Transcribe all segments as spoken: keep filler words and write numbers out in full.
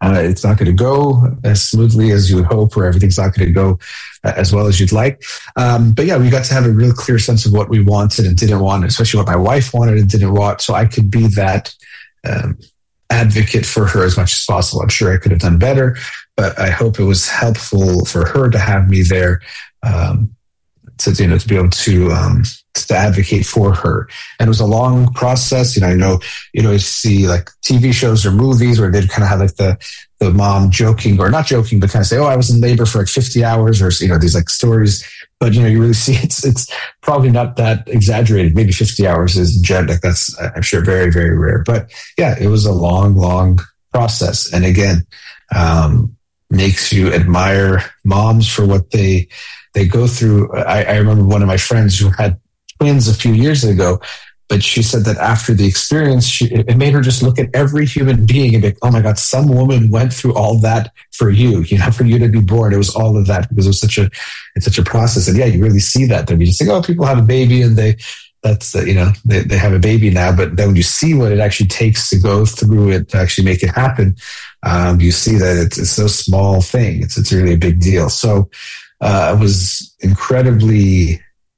Uh, it's not going to go as smoothly as you would hope, or everything's not going to go uh, as well as you'd like. Um, but yeah, we got to have a real clear sense of what we wanted and didn't want, especially what my wife wanted and didn't want. So I could be that um, advocate for her as much as possible. I'm sure I could have done better, but I hope it was helpful for her to have me there, um, to, you know, to be able to, um, to advocate for her. And it was a long process. You know, I know, you know, you see like T V shows or movies where they'd kind of have like the, the mom joking, or not joking, but kind of say, oh, I was in labor for like fifty hours, or, you know, these like stories. But, you know, you really see it's, it's probably not that exaggerated. Maybe fifty hours is like, that's, I'm sure, very, very rare. But yeah, it was a long, long process. And again, um, makes you admire moms for what they, they go through. I, I remember one of my friends who had twins a few years ago, but she said that after the experience, she, it made her just look at every human being and be like, oh my God, some woman went through all that for you, you know, for you to be born. It was all of that because it was such a, it's such a process. And yeah, you really see that. Then you just think, oh, people have a baby and they, that's, uh, you know, they, they have a baby now. But then when you see what it actually takes to go through it, to actually make it happen, um, you see that it's, it's no small thing. It's, it's really a big deal. So uh, I was incredibly,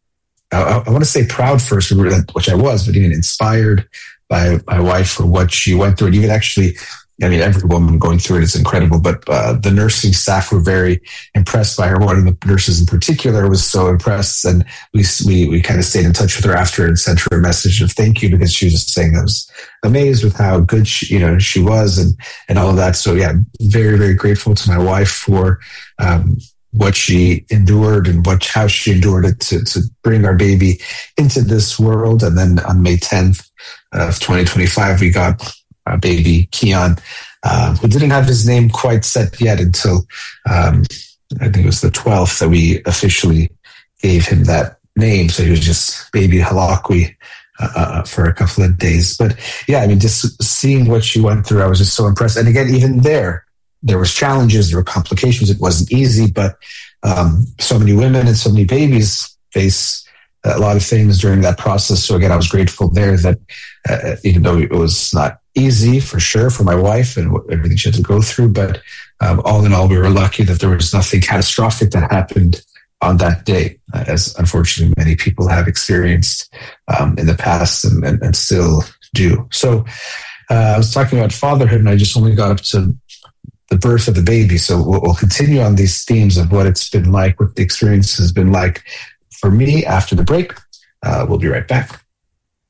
I, I want to say proud first, which I was, but even inspired by my wife for what she went through. And even actually, I mean, every woman going through it is incredible, but uh, the nursing staff were very impressed by her. One of the nurses in particular was so impressed, and we we, we kind of stayed in touch with her after and sent her a message of thank you, because she was just saying I was amazed with how good she, you know, she was and, and all of that. So yeah, very, very grateful to my wife for um, what she endured and what how she endured it to, to bring our baby into this world. And then on May tenth of twenty twenty-five, we got our baby Keon, uh, who didn't have his name quite set yet until um, I think it was the twelfth that we officially gave him that name. So he was just baby Halakwi uh, for a couple of days. But yeah, I mean, just seeing what she went through, I was just so impressed. And again, even there, there was challenges, there were complications. It wasn't easy, but um, so many women and so many babies face a lot of things during that process. So again, I was grateful there that uh, even though it was not easy for sure for my wife and everything she had to go through, but um, all in all, we were lucky that there was nothing catastrophic that happened on that day, uh, as unfortunately many people have experienced um, in the past and, and, and still do. So uh, I was talking about fatherhood, and I just only got up to the birth of the baby. So we'll, we'll continue on these themes of what it's been like, what the experience has been like for me after the break. Uh, we'll be right back.